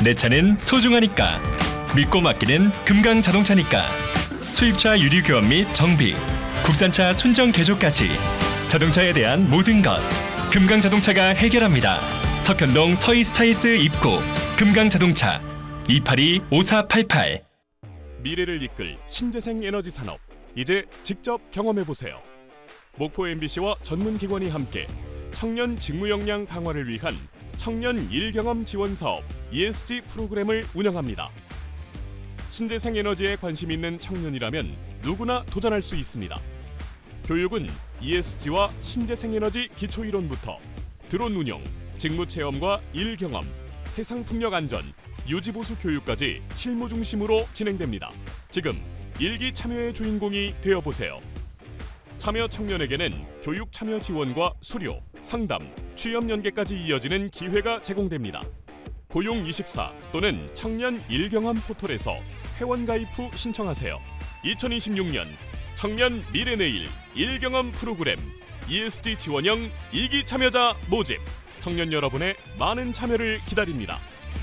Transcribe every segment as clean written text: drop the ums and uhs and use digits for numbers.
내 차는 소중하니까. 믿고 맡기는 금강자동차니까. 수입차 유류 교환 및 정비, 국산차 순정 개조까지 자동차에 대한 모든 것 금강자동차가 해결합니다. 석현동 서이스타일스 입구 금강자동차 282-5488. 미래를 이끌 신재생 에너지 산업, 이제 직접 경험해보세요. 목포 MBC와 전문기관이 함께 청년 직무 역량 강화를 위한 청년 일경험 지원 사업 ESG 프로그램을 운영합니다. 신재생 에너지에 관심 있는 청년이라면 누구나 도전할 수 있습니다. 교육은 ESG와 신재생 에너지 기초 이론부터 드론 운용, 직무 체험과 일 경험, 해상 풍력 안전, 유지 보수 교육까지 실무 중심으로 진행됩니다. 지금 일기 참여의 주인공이 되어 보세요. 참여 청년에게는 교육 참여 지원과 수료, 상담, 취업 연계까지 이어지는 기회가 제공됩니다. 고용24 또는 청년 일경험 포털에서 회원 가입 후 신청하세요. 2026년 청년 미래내일 일경험 프로그램 ESG 지원형 2기 참여자 모집. 청년 여러분의 많은 참여를 기다립니다.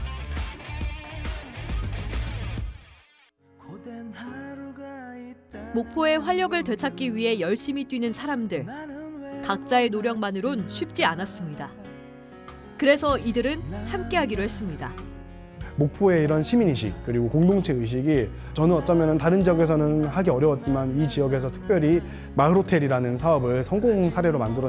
목포의 활력을 되찾기 위해 열심히 뛰는 사람들. 각자의 노력만으론 쉽지 않았습니다. 그래서 이들은 함께하기로 했습니다. 목포의 이런 시민의식 그리고 공동체 의식이 저는 어쩌면 다른 지역에서는 하기 어려웠지만 이 지역에서 특별히 마을호텔이라는 사업을 성공 사례로 만들어